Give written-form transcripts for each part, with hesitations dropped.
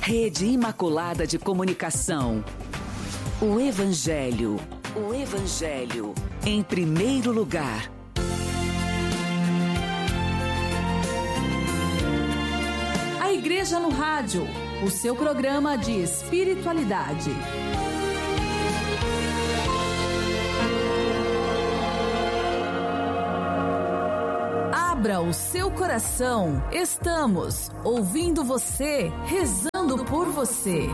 Rede Imaculada de Comunicação. O Evangelho em primeiro lugar. A Igreja no Rádio, o seu programa de espiritualidade. Abra o seu coração, estamos ouvindo você, rezando por você.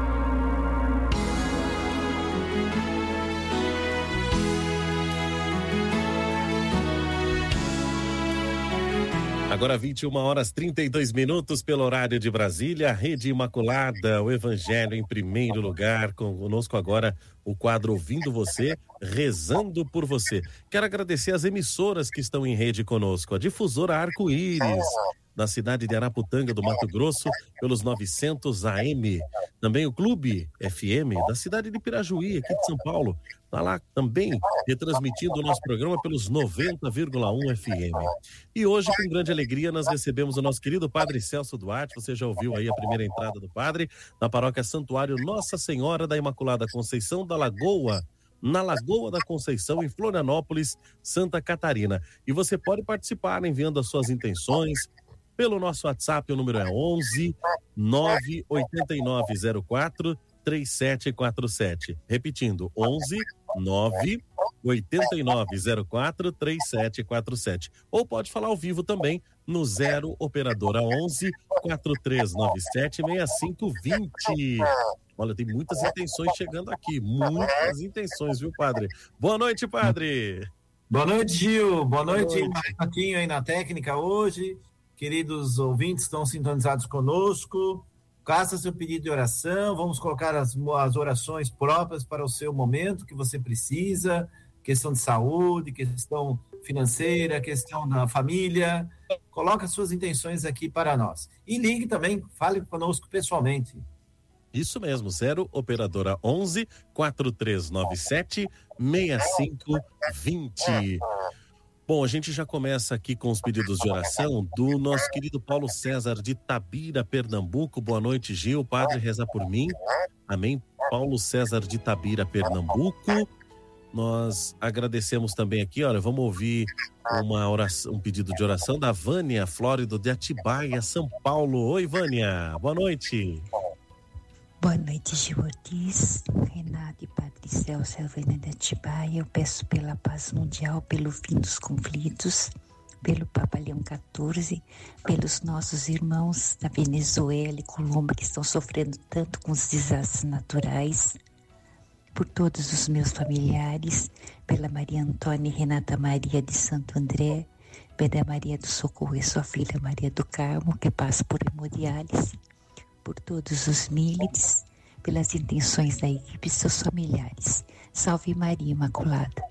Agora 21h32 pelo horário de Brasília, Rede Imaculada, o Evangelho em primeiro lugar. Conosco agora o quadro Ouvindo Você, Rezando por Você. Quero agradecer as emissoras que estão em rede conosco. A Difusora Arco-Íris, na cidade de Araputanga, do Mato Grosso, pelos 900 AM. Também o Clube FM, da cidade de Pirajuí, aqui de São Paulo. Está lá também retransmitindo o nosso programa pelos 90,1 FM. E hoje, com grande alegria, nós recebemos o nosso querido Padre Celso Duarte. Você já ouviu aí a primeira entrada do Padre, na paróquia Santuário Nossa Senhora da Imaculada Conceição da Lagoa, na Lagoa da Conceição, em Florianópolis, Santa Catarina. E você pode participar enviando as suas intenções pelo nosso WhatsApp. O número é 11 98904 3747. Repetindo, 11 98904 3747. Ou pode falar ao vivo também no 0 operadora 11 4397 6520. Olha, tem muitas intenções chegando aqui, muitas intenções, viu, Padre? Boa noite, Padre. Boa noite, Gil. Boa noite, Marquinho aí na técnica hoje. Queridos ouvintes, estão sintonizados conosco. Faça seu pedido de oração, vamos colocar as orações próprias para o seu momento que você precisa, questão de saúde, questão financeira, questão da família. Coloque as suas intenções aqui para nós. E ligue também, fale conosco pessoalmente. Isso mesmo, 0 operadora 11 4397 6520. Bom, a gente já começa aqui com os pedidos de oração do nosso querido Paulo César de Tabira, Pernambuco. Boa noite, Gil. Padre, reza por mim. Amém. Paulo César de Tabira, Pernambuco. Nós agradecemos também aqui, olha, vamos ouvir uma oração, um pedido de oração da Vânia Flórido de Atibaia, São Paulo. Oi, Vânia. Boa noite. Boa noite, Gil Ortiz, Renato e Padre Celso, Vânia de Atibaia. Eu peço pela paz mundial, pelo fim dos conflitos, pelo Papa Leão XIV, pelos nossos irmãos da Venezuela e Colômbia que estão sofrendo tanto com os desastres naturais, por todos os meus familiares, pela Maria Antônia e Renata Maria de Santo André, pela Maria do Socorro e sua filha Maria do Carmo, que passa por hemodiálise, por todos os militares, pelas intenções da equipe e seus familiares. Salve Maria Imaculada.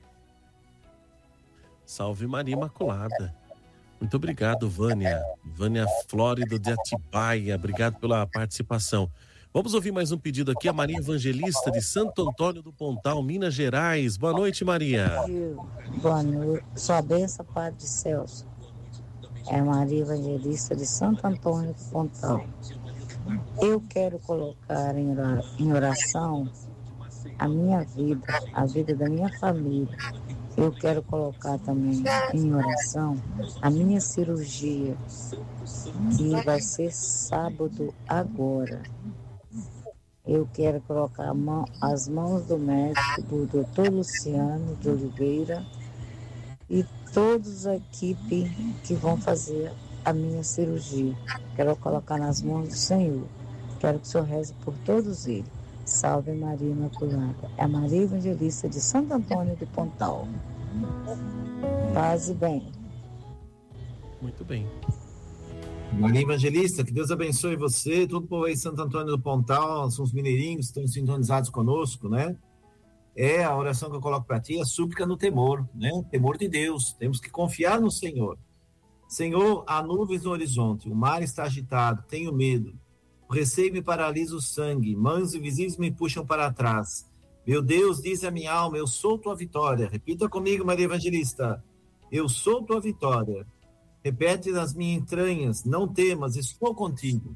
Salve Maria Imaculada. Muito obrigado, Vânia. Vânia Flórido de Atibaia, obrigado pela participação. Vamos ouvir mais um pedido aqui, a Maria Evangelista de Santo Antônio do Pontal, Minas Gerais. Boa noite, Maria. Boa noite. Sua bênção, Padre Celso. É a Maria Evangelista de Santo Antônio do Pontal. Eu quero colocar em oração a minha vida, a vida da minha família. Eu quero colocar também em oração a minha cirurgia, que vai ser sábado agora. Eu quero colocar as mãos do médico, do Dr. Luciano de Oliveira e todos a equipe que vão fazer a minha cirurgia. Quero colocar nas mãos do Senhor. Quero que o Senhor reze por todos eles. Salve Maria Imaculada. É a Maria Evangelista de Santo Antônio de Pontal. Paz e bem. Muito bem. Maria Evangelista, que Deus abençoe você, todo o povo aí de Santo Antônio do Pontal, são os mineirinhos que estão sintonizados conosco, né? É a oração que eu coloco para ti, a súplica no temor, né? O temor de Deus. Temos que confiar no Senhor. Senhor, há nuvens no horizonte, o mar está agitado, tenho medo. O receio me paralisa o sangue, mãos invisíveis me puxam para trás. Meu Deus, diz a minha alma, eu sou tua vitória. Repita comigo, Maria Evangelista. Eu sou tua vitória. Repete nas minhas entranhas, não temas, estou contigo.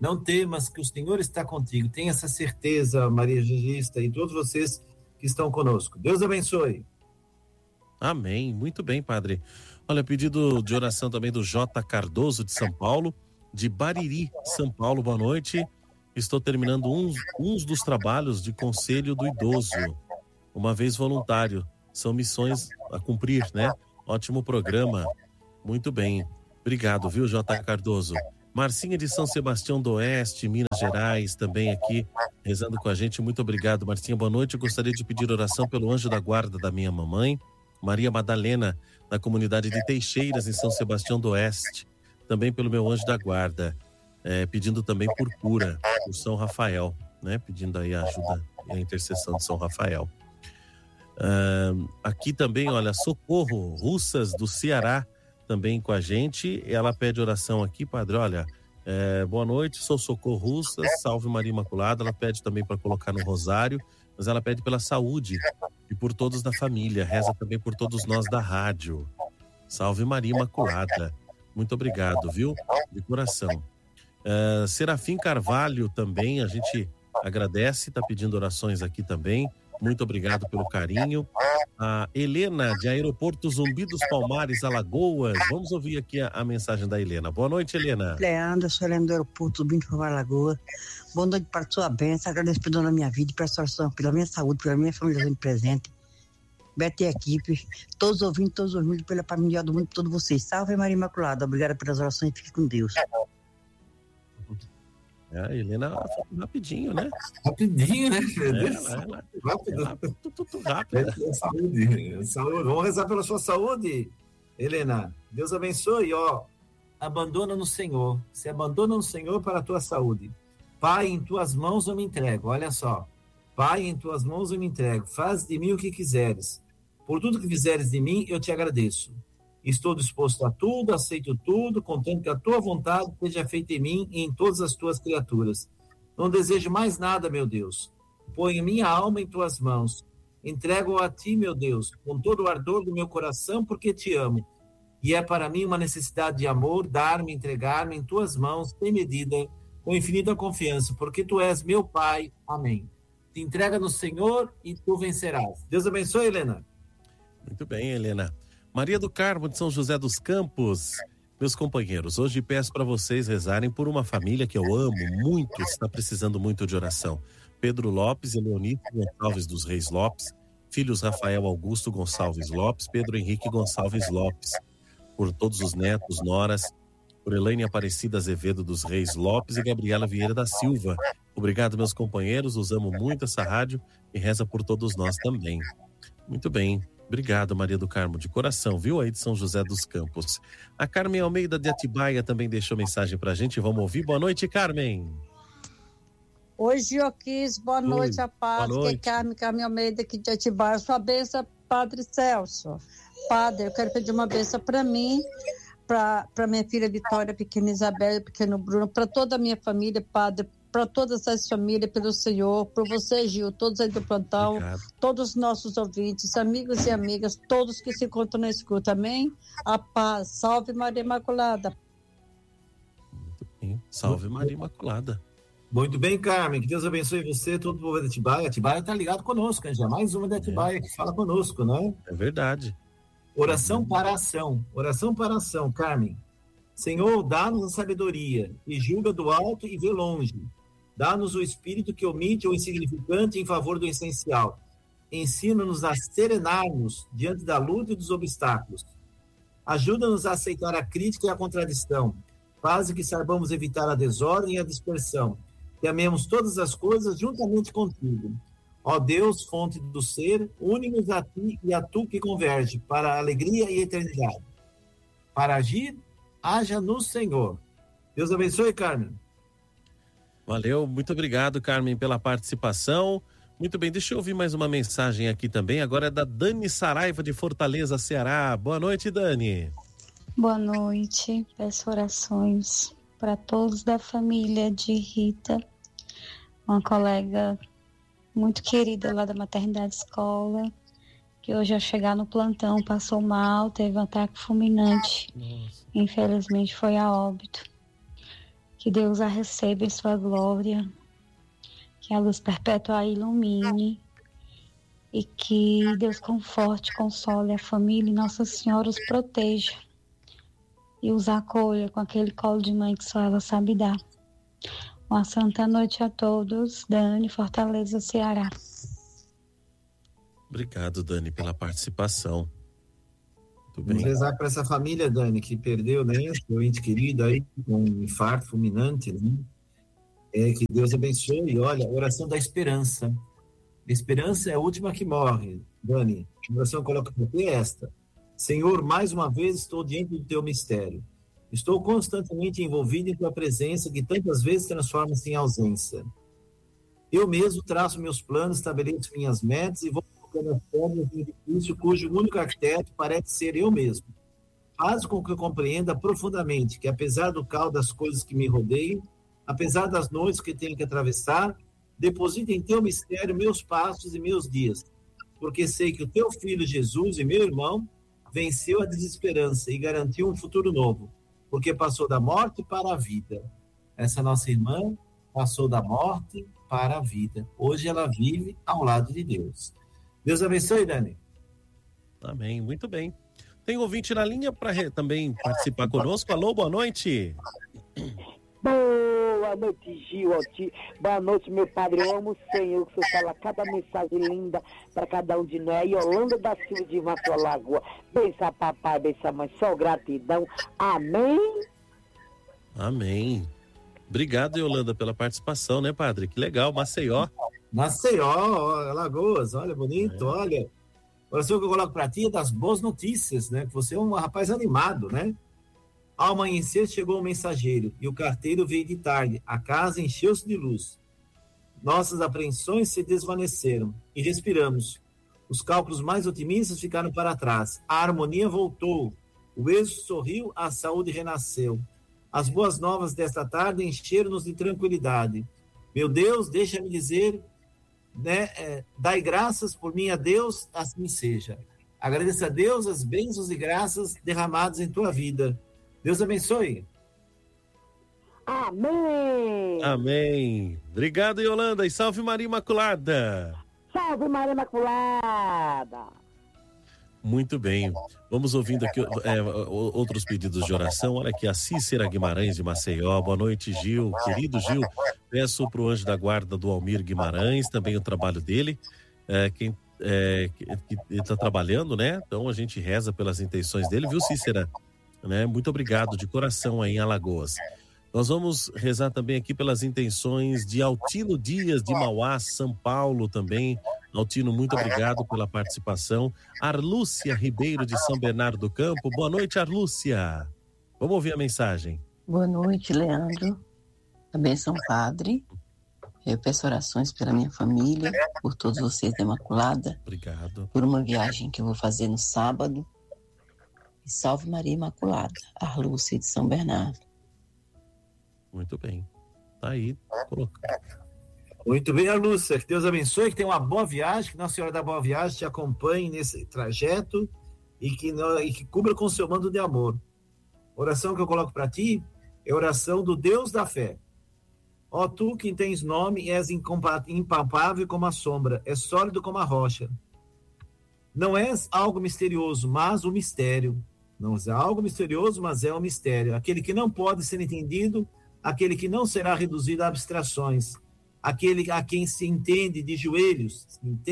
Não temas, que o Senhor está contigo. Tenha essa certeza, Maria Evangelista, e todos vocês que estão conosco. Deus abençoe. Amém. Muito bem, padre. Olha, pedido de oração também do J. Cardoso, de São Paulo, de Bariri, São Paulo. Boa noite. Estou terminando uns dos trabalhos de Conselho do Idoso, uma vez voluntário. São missões a cumprir, né? Ótimo programa. Muito bem. Obrigado, viu, J. Cardoso? Marcinha de São Sebastião do Oeste, Minas Gerais, também aqui, rezando com a gente. Muito obrigado, Marcinha. Boa noite. Eu gostaria de pedir oração pelo anjo da guarda da minha mamãe, Maria Madalena, da comunidade de Teixeiras, em São Sebastião do Oeste. Também pelo meu anjo da guarda, pedindo também por cura, por São Rafael, né? Pedindo aí a ajuda e a intercessão de São Rafael. Aqui também, olha, Socorro Russas do Ceará, também com a gente. Ela pede oração aqui, padre. Olha, boa noite, sou Socorro Russas, salve Maria Imaculada. Ela pede também para colocar no rosário, mas ela pede pela saúde e por todos da família. Reza também por todos nós da rádio. Salve Maria Imaculada. Muito obrigado, viu? De coração. Serafim Carvalho também, a gente agradece, está pedindo orações aqui também. Muito obrigado pelo carinho. A Helena, de Aeroporto Zumbi dos Palmares, Alagoas. Vamos ouvir aqui a mensagem da Helena. Boa noite, Helena. Leandro, sou Helena do Aeroporto Zumbi dos Palmares, Alagoas. Boa noite para a sua bênção. Agradeço pela minha vida, pela sua oração, pela minha saúde, pela minha família presente. Beto e equipe, todos ouvindo, pela família do mundo, por todos vocês. Salve Maria Imaculada. Obrigada pelas orações e fique com Deus. A Helena, rapidinho, né? Rapidinho, né? Rápido. Saúde. Vamos rezar pela sua saúde, Helena. Deus abençoe. Abandona no Senhor. Se abandona no Senhor para a tua saúde. Pai, em tuas mãos eu me entrego. Olha só. Pai, em tuas mãos eu me entrego. Faz de mim o que quiseres. Por tudo que fizeres de mim, eu te agradeço. Estou disposto a tudo, aceito tudo, contando que a tua vontade seja feita em mim e em todas as tuas criaturas. Não desejo mais nada, meu Deus. Ponho minha alma em tuas mãos. Entrego a ti, meu Deus, com todo o ardor do meu coração, porque te amo. E é para mim uma necessidade de amor, dar-me, entregar-me em tuas mãos, sem medida, com infinita confiança, porque tu és meu Pai. Amém. Te entrega no Senhor e tu vencerás. Deus abençoe, Helena. Muito bem, Helena. Maria do Carmo, de São José dos Campos. Meus companheiros, hoje peço para vocês rezarem por uma família que eu amo muito, está precisando muito de oração. Pedro Lopes e Leonice Gonçalves dos Reis Lopes, filhos Rafael Augusto Gonçalves Lopes, Pedro Henrique Gonçalves Lopes, por todos os netos, noras, por Elaine Aparecida Azevedo dos Reis Lopes e Gabriela Vieira da Silva. Obrigado, meus companheiros, os amo muito essa rádio e reza por todos nós também. Muito bem. Obrigado, Maria do Carmo, de coração, viu? Aí de São José dos Campos. A Carmen Almeida de Atibaia também deixou mensagem pra gente. Vamos ouvir. Boa noite, Carmen. Oi, Gioquis. Boa noite, a paz. Boa noite. Que é Carmen Almeida aqui de Atibaia. Sua bênção, Padre Celso. Padre, eu quero pedir uma bênção para mim, para minha filha Vitória, pequena Isabel, pequeno Bruno, para toda a minha família, Padre, para todas as famílias, pelo Senhor, por você, Gil, todos aí do plantão, Obrigado. todos os nossos ouvintes, amigos e amigas, todos que se encontram na escuta, amém? A paz, salve Maria Imaculada. Muito bem. Salve Maria Imaculada. Muito bem, Carmen, que Deus abençoe você, todo o povo de Atibaia. Atibaia está ligado conosco, já mais uma de Atibaia que fala conosco, né? É verdade. Oração para ação, Carmen. Senhor, dá-nos a sabedoria, que julga do alto e vê longe. Dá-nos o espírito que omite o insignificante em favor do essencial. Ensina-nos a serenar-nos diante da luta e dos obstáculos. Ajuda-nos a aceitar a crítica e a contradição. Faz que saibamos evitar a desordem e a dispersão. Que amemos todas as coisas juntamente contigo. Ó Deus, fonte do ser, une-nos a ti e a tu que converge para a alegria e a eternidade. Para agir, haja no Senhor. Deus abençoe, Carmen. Valeu, muito obrigado, Carmen, pela participação. Muito bem, deixa eu ouvir mais uma mensagem aqui também. Agora é da Dani Saraiva, de Fortaleza, Ceará. Boa noite, Dani. Boa noite. Peço orações para todos da família de Rita, uma colega muito querida lá da maternidade escola, que hoje ao chegar no plantão passou mal, teve um ataque fulminante. Nossa. Infelizmente foi a óbito. Que Deus a receba em sua glória, que a luz perpétua a ilumine e que Deus conforte, console a família e Nossa Senhora os proteja e os acolha com aquele colo de mãe que só ela sabe dar. Uma santa noite a todos. Dani, Fortaleza, Ceará. Obrigado, Dani, pela participação. Muito bem. Vamos rezar para essa família, Dani, que perdeu, né, seu ente querido aí com um infarto fulminante, né? Que Deus abençoe. Olha, oração da esperança. A esperança é a última que morre, Dani. A oração que coloca para ti é esta: Senhor, mais uma vez estou diante do teu mistério. Estou constantemente envolvido em tua presença, que tantas vezes transforma-se em ausência. Eu mesmo traço meus planos, estabeleço minhas metas e vou colocando as pedras em edifício cujo único arquiteto parece ser eu mesmo. Faz com que eu compreenda profundamente que, apesar do caos das coisas que me rodeiam, apesar das noites que tenho que atravessar, deposita em teu mistério meus passos e meus dias, porque sei que o teu filho Jesus e meu irmão venceu a desesperança e garantiu um futuro novo, porque passou da morte para a vida. Essa nossa irmã passou da morte para a vida. Hoje ela vive ao lado de Deus. Deus abençoe, Dani. Amém, muito bem. Tem ouvinte na linha para também participar conosco. Alô, boa noite. Boa noite, Gil. Boa noite, meu padre. Eu amo o Senhor, que o Senhor fala cada mensagem linda para cada um de nós. Yolanda da Silva de Maceió, Lagoa. Bença papai, bença mãe. Só gratidão. Amém. Amém. Obrigado, Yolanda, pela participação, né, padre? Que legal, Maceió. Maceió, Alagoas, olha, bonito, olha. A oração que eu coloco para ti é das boas notícias, né? Que você é um rapaz animado, né? Ao amanhecer chegou o mensageiro e o carteiro veio de tarde. A casa encheu-se de luz. Nossas apreensões se desvaneceram e respiramos. Os cálculos mais otimistas ficaram para trás. A harmonia voltou. O êxito sorriu, a saúde renasceu. As boas novas desta tarde encheram-nos de tranquilidade. Meu Deus, deixa-me dizer, né, dai graças por mim a Deus, assim seja. Agradeça a Deus as bênçãos e graças derramadas em tua vida. Deus abençoe. Amém. Amém. Obrigado, Yolanda, e salve Maria Imaculada. Salve Maria Imaculada. Muito bem. Vamos ouvindo aqui outros pedidos de oração. Olha aqui, a Cícera Guimarães de Maceió. Boa noite, Gil. Querido Gil, peço para o anjo da guarda do Almir Guimarães, também o trabalho dele, que está trabalhando, né? Então a gente reza pelas intenções dele, viu, Cícera? Né? Muito obrigado, de coração aí em Alagoas. Nós vamos rezar também aqui pelas intenções de Altino Dias de Mauá, São Paulo também. Altino, muito obrigado pela participação. Arlúcia Ribeiro de São Bernardo do Campo. Boa noite, Arlúcia. Vamos ouvir a mensagem. Boa noite, Leandro. A bênção, Padre. Eu peço orações pela minha família, por todos vocês da Imaculada. Obrigado. Por uma viagem que eu vou fazer no sábado. E salve Maria Imaculada, Arlúcia de São Bernardo. Muito bem. Tá aí, colocado. Muito bem, Arlúcia. Que Deus abençoe, que tenha uma boa viagem, que Nossa Senhora da Boa Viagem te acompanhe nesse trajeto e que cubra com o seu manto de amor. A oração que eu coloco para ti é a oração do Deus da fé. Ó tu que tens nome, és impalpável como a sombra, és sólido como a rocha. Não és algo misterioso, mas o mistério. Não é algo misterioso, mas é um mistério. Aquele que não pode ser entendido, aquele que não será reduzido a abstrações, aquele a quem se entende de joelhos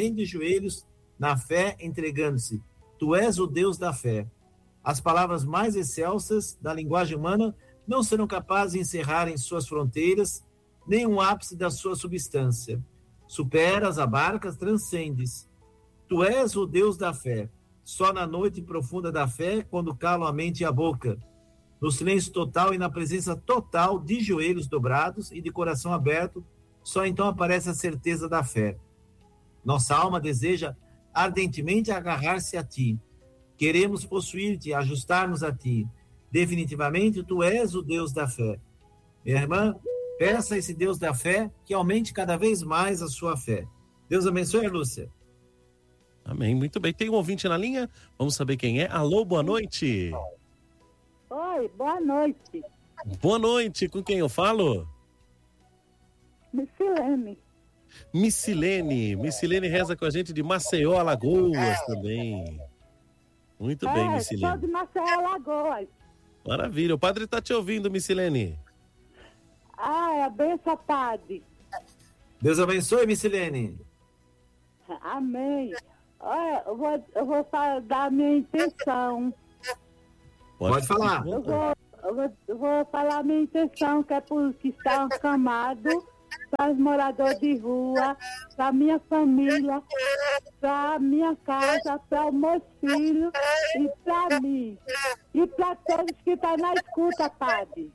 na fé, entregando-se. Tu és o Deus da fé. As palavras mais excelsas da linguagem humana não serão capazes de encerrar em suas fronteiras nem um ápice da sua substância. Superas, abarcas, transcendes. Tu és o Deus da fé. Só na noite profunda da fé, quando calam a mente e a boca, no silêncio total e na presença total de joelhos dobrados e de coração aberto, só então aparece a certeza da fé. Nossa alma deseja ardentemente agarrar-se a ti. Queremos possuir-te, ajustar-nos a ti. Definitivamente, tu és o Deus da fé. Minha irmã, peça a esse Deus da fé que aumente cada vez mais a sua fé. Deus abençoe, Lúcia. Amém, muito bem. Tem um ouvinte na linha? Vamos saber quem é. Alô, boa noite. Oi, boa noite. Boa noite, com quem eu falo? Missilene. Missilene reza com a gente de Maceió, Alagoas também. Muito bem, Missilene. Sou de Maceió, Alagoas. Maravilha, o padre está te ouvindo, Missilene. É a benção, padre. Deus abençoe, Missilene. Amém. Olha, eu vou dar a minha intenção. Pode falar. Eu vou falar a minha intenção, que é por que está acamado para os moradores de rua, para a minha família, para a minha casa, para os meus filhos e para mim. E para todos que estão na escuta, padre.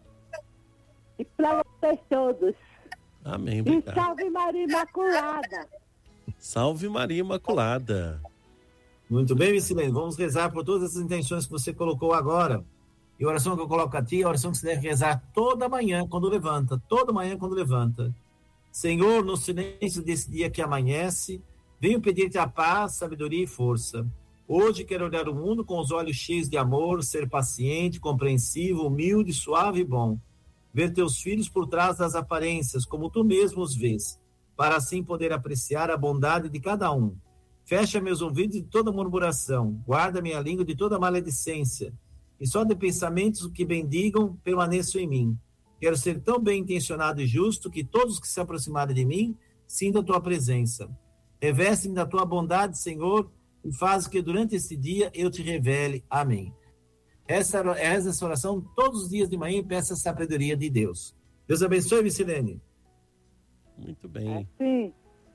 E para vocês todos. Amém, obrigado. E salve Maria Imaculada. Salve Maria Imaculada. Muito bem, Missilene. Vamos rezar por todas essas intenções que você colocou agora. E a oração que eu coloco a ti é a oração que você deve rezar toda manhã quando levanta. Toda manhã quando levanta. Senhor, no silêncio desse dia que amanhece, venho pedir-te a paz, sabedoria e força. Hoje quero olhar o mundo com os olhos cheios de amor, ser paciente, compreensivo, humilde, suave e bom. Ver teus filhos por trás das aparências, como tu mesmo os vês, para assim poder apreciar a bondade de cada um. Fecha meus ouvidos de toda murmuração, guarda minha língua de toda maledicência, e só de pensamentos que bendigam permaneçam em mim. Quero ser tão bem intencionado e justo que todos que se aproximarem de mim sintam a tua presença. Reveste-me da tua bondade, Senhor, e faz que durante esse dia eu te revele. Amém. Reza essa oração todos os dias de manhã e peça a sabedoria de Deus. Deus abençoe, Missilene. Muito bem. Sim.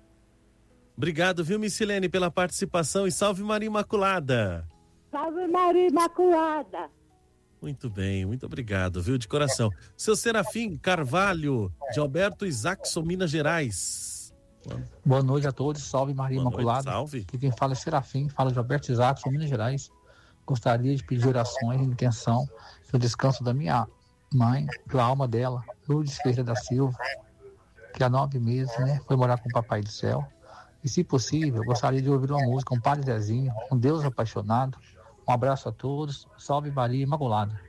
Obrigado, viu, Missilene, pela participação e salve Maria Imaculada. Salve Maria Imaculada. Muito bem, muito obrigado, viu, de coração. Seu Serafim Carvalho, de Alberto Isaacson, Minas Gerais. Boa noite a todos, salve Maria Imaculada. Salve. E quem fala é Serafim, fala de Alberto Isaacson, Minas Gerais. Gostaria de pedir orações e intenção do descanso da minha mãe, pela alma dela, Lourdes Ferreira da Silva, que há 9 meses, foi morar com o Papai do Céu. E, se possível, gostaria de ouvir uma música, um Padre Zezinho, um Deus apaixonado. Um abraço a todos. Salve Maria Imaculada.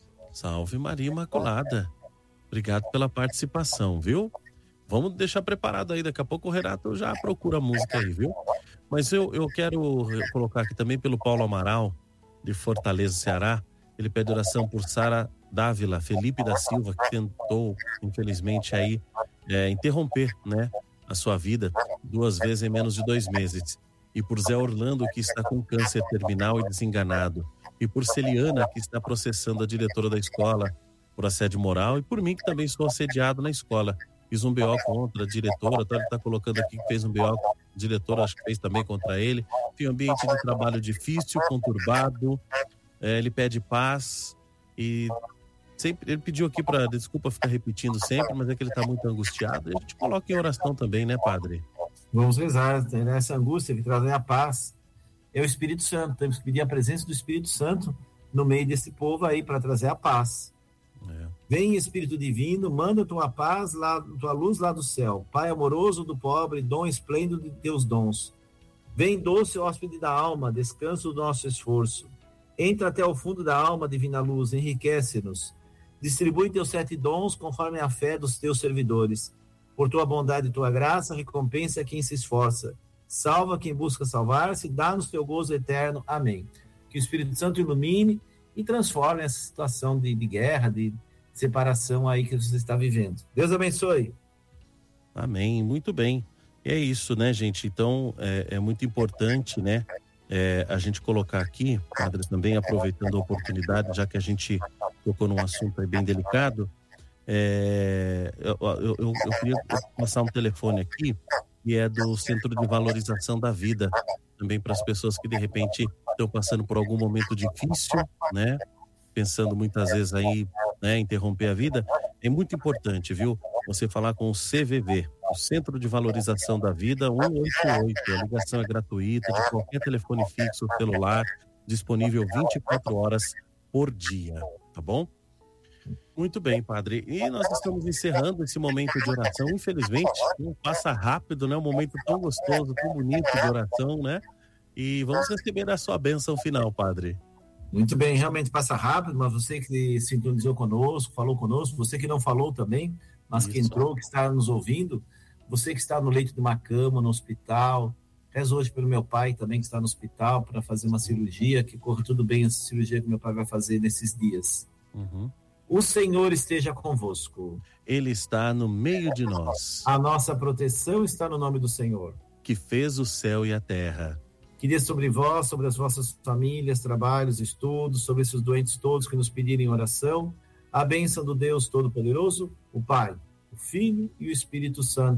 Salve Maria Imaculada. Obrigado pela participação, viu? Vamos deixar preparado aí. Daqui a pouco o Renato já procura a música aí, viu? Mas eu quero colocar aqui também pelo Paulo Amaral, de Fortaleza, Ceará. Ele pede oração por Sara Dávila, Felipe da Silva, que tentou, infelizmente, aí interromper, a sua vida 2 vezes em menos de 2 meses. E por Zé Orlando, que está com câncer terminal e desenganado. E por Celiana, que está processando a diretora da escola por assédio moral. E por mim, que também sou assediado na escola. Fiz um BO contra a diretora, ele está colocando aqui que fez um BO, a diretora acho que fez também contra ele. Tem um ambiente de trabalho difícil, conturbado. Ele pede paz e sempre ele pediu aqui para, desculpa ficar repetindo sempre, mas é que ele está muito angustiado. E a gente coloca em oração também, né, padre? Vamos rezar, essa angústia que traz a paz é o Espírito Santo. Temos que pedir a presença do Espírito Santo no meio desse povo aí para trazer a paz. Vem, Espírito Divino, manda tua paz, tua luz lá do céu. Pai amoroso do pobre, dom esplêndido de teus dons. Vem, doce hóspede da alma, descanso do nosso esforço. Entra até o fundo da alma, divina luz, enriquece-nos. Distribui teus 7 dons conforme a fé dos teus servidores. Por tua bondade e tua graça, recompensa quem se esforça. Salva quem busca salvar-se, dá-nos teu gozo eterno. Amém. Que o Espírito Santo ilumine e transforme essa situação de guerra, de separação aí que você está vivendo. Deus abençoe. Amém, muito bem. E é isso, né, gente? Então, é muito importante, a gente colocar aqui, padre, também aproveitando a oportunidade, já que a gente tocou num assunto aí bem delicado, eu queria passar um telefone aqui, que é do Centro de Valorização da Vida, também para as pessoas que de repente estão passando por algum momento difícil, pensando muitas vezes aí, interromper a vida. É muito importante, viu? Você falar com o CVV, o Centro de Valorização da Vida, 188. A ligação é gratuita, de qualquer telefone fixo ou celular, disponível 24 horas por dia, tá bom? Muito bem, padre. E nós estamos encerrando esse momento de oração. Infelizmente, passa rápido, Um momento tão gostoso, tão bonito de oração, E vamos receber a sua bênção final, padre. Muito bem, realmente passa rápido, mas você que sintonizou conosco, falou conosco, você que não falou também, mas que entrou, que está nos ouvindo, você que está no leito de uma cama, no hospital, rezo hoje pelo meu pai também, que está no hospital para fazer uma cirurgia, que corra tudo bem essa cirurgia que meu pai vai fazer nesses dias. O Senhor esteja convosco. Ele está no meio de nós. A nossa proteção está no nome do Senhor, que fez o céu e a terra. Que dê sobre vós, sobre as vossas famílias, trabalhos, estudos, sobre esses doentes todos que nos pedirem oração, a bênção do Deus Todo-Poderoso, o Pai, o Filho e o Espírito Santo.